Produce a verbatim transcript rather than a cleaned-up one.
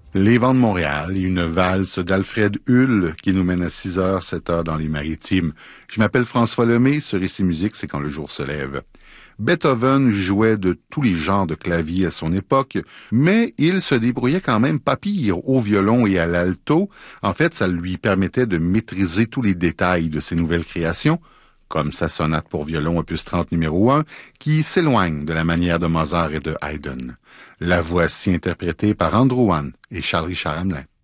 Les Vents de Montréal et une valse d'Alfred Hull qui nous mène à six heures, sept heures dans les Maritimes. Je m'appelle François Lemay, sur Ici Musique, c'est quand le jour se lève. Beethoven jouait de tous les genres de clavier à son époque, mais il se débrouillait quand même pas pire au violon et à l'alto. En fait, ça lui permettait de maîtriser tous les détails de ses nouvelles créations, comme sa sonate pour violon opus trente numéro un, qui s'éloigne de la manière de Mozart et de Haydn. La voici interprétée par Andrew Wan et Charles Richard Hamelin.